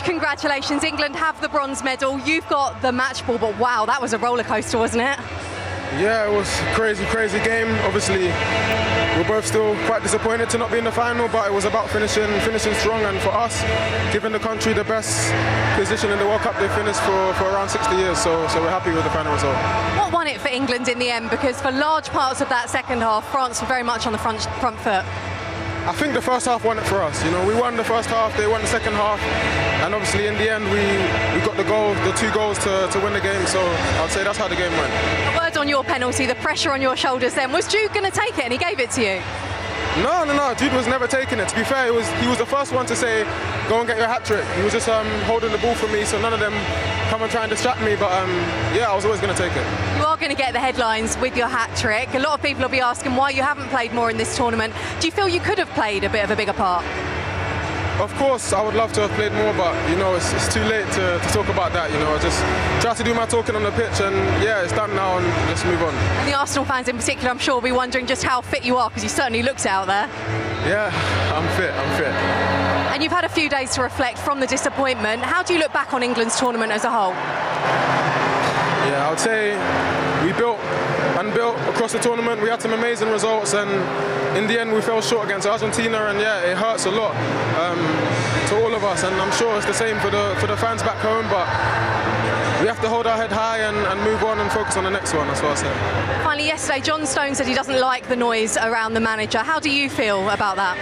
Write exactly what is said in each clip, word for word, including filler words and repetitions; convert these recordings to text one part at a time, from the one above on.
Congratulations, England have the bronze medal. You've got the match ball, but wow, that was a roller coaster, wasn't it? Yeah, it was a crazy, crazy game. Obviously, we're both still quite disappointed to not be in the final, but it was about finishing finishing strong, and for us, giving the country the best position in the World Cup they finished for, for around sixty years, so, so we're happy with the final result. What won it for England in the end? Because for large parts of that second half, France were very much on the front, front foot. I think the first half won it for us. You know, we won the first half, they won the second half, and obviously in the end we, we got the goal, the two goals to, to win the game. So I'd say that's how the game went. A word on your penalty, the pressure on your shoulders then. Was Jude going to take it and he gave it to you? No, no, no. Jude was never taking it. To be fair, it was, he was the first one to say, go and get your hat-trick. He was just um, holding the ball for me, so none of them come and try and distract me. But um, yeah, I was always going to take it. You are going to get the headlines with your hat-trick. A lot of people will be asking why you haven't played more in this tournament. Do you feel you could have played a bit of a bigger part? Of course, I would love to have played more, but you know, it's, it's too late to, to talk about that. You know, I just try to do my talking on the pitch, and yeah, it's done now, and let's move on. And the Arsenal fans in particular, I'm sure, will be wondering just how fit you are, because you certainly looked out there. Yeah, I'm fit, I'm fit. And you've had a few days to reflect from the disappointment. How do you look back on England's tournament as a whole? Yeah, I would say we built and built across the tournament. We had some amazing results, and in the end we fell short against Argentina, and yeah, it hurts a lot um, to all of us, and I'm sure it's the same for the for the fans back home, but we have to hold our head high and, and move on and focus on the next one, that's what I say. Finally, yesterday John Stone said he doesn't like the noise around the manager. How do you feel about that?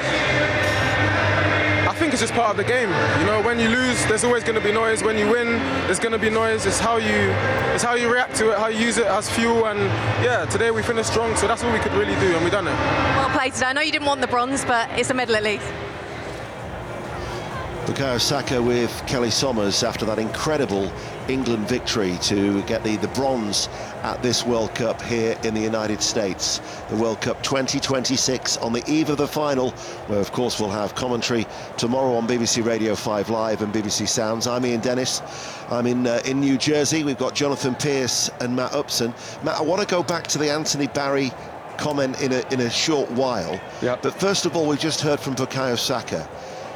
I think it's just part of the game. You know, when you lose, there's always going to be noise. When you win, there's going to be noise. It's how you, it's how you react to it, how you use it as fuel. And yeah, today we finished strong, so that's what we could really do, and we done it. Well played today. I know you didn't want the bronze, but it's a medal at least. Bukayo Saka with Kelly Somers after that incredible England victory to get the, the bronze at this World Cup here in the United States. The World Cup twenty twenty-six on the eve of the final, where of course we'll have commentary tomorrow on B B C Radio five Live and B B C Sounds. I'm Ian Dennis. I'm in uh, in New Jersey. We've got Jonathan Pearce and Matt Upson. Matt, I want to go back to the Anthony Barry comment in a, in a short while. Yep. But first of all, we just heard from Bukayo Saka.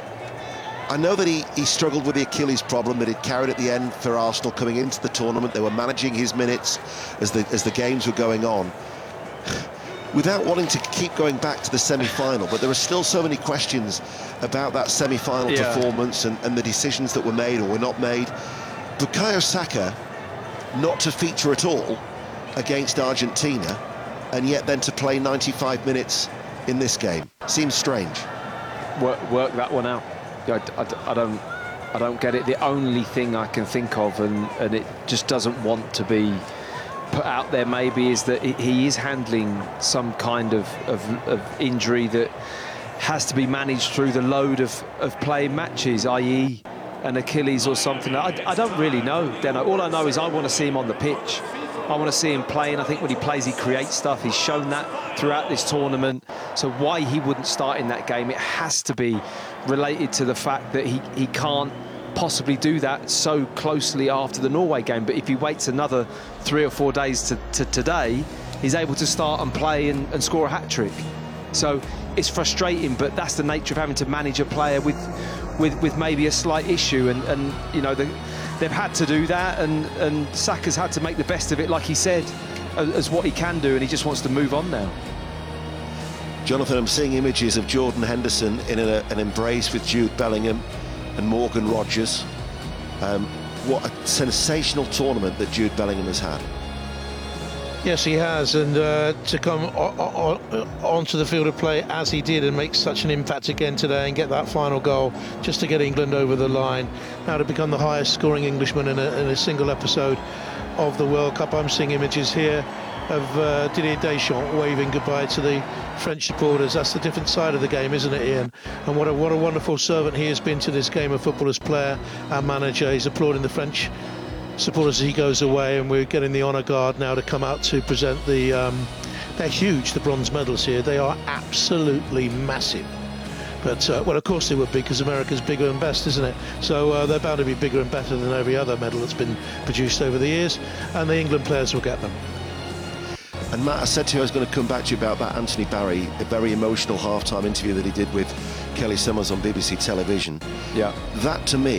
I know that he, he struggled with the Achilles problem that he'd carried at the end for Arsenal coming into the tournament. They were managing his minutes as the, as the games were going on, without wanting to keep going back to the semi-final. But there are still so many questions about that semi-final yeah. performance and, and the decisions that were made or were not made. Bukayo Saka not to feature at all against Argentina, and yet then to play ninety-five minutes in this game. Seems strange. Work, work that one out. I, I, I don't I don't get it. The only thing I can think of, and, and it just doesn't want to be put out there maybe, is that he is handling some kind of, of, of injury that has to be managed through the load of, of playing matches, that is an Achilles or something. I, I don't really know, Deno. All I know is I want to see him on the pitch. I want to see him playing. I think when he plays, he creates stuff. He's shown that throughout this tournament. So why he wouldn't start in that game, it has to be related to the fact that he, he can't possibly do that so closely after the Norway game. But if he waits another three or four days to, to today, he's able to start and play and, and score a hat-trick. So it's frustrating, but that's the nature of having to manage a player with with, with maybe a slight issue. And, and you know, the, they've had to do that, and, and Saka's had to make the best of it, like he said, as, as what he can do, and he just wants to move on now. Jonathan, I'm seeing images of Jordan Henderson in a, an embrace with Jude Bellingham and Morgan Rogers. Um, what a sensational tournament that Jude Bellingham has had. Yes, he has, and uh, to come on, on, onto the field of play as he did and make such an impact again today and get that final goal just to get England over the line. Now to become the highest scoring Englishman in a, in a single episode of the World Cup. I'm seeing images here of uh, Didier Deschamps waving goodbye to the French supporters. That's the different side of the game, isn't it, Ian? And what a, what a wonderful servant he has been to this game of football as player and manager. He's applauding the French supporters as he goes away, and we're getting the honour guard now to come out to present the um, they're huge, the bronze medals here. They are absolutely massive. But uh, well, of course they would be, because America's bigger and best, isn't it? So uh, they're bound to be bigger and better than every other medal that's been produced over the years, and the England players will get them. And Matt, I said to you I was going to come back to you about that Anthony Barry, a very emotional half-time interview that he did with Kelly Somers on B B C television. Yeah. That, to me,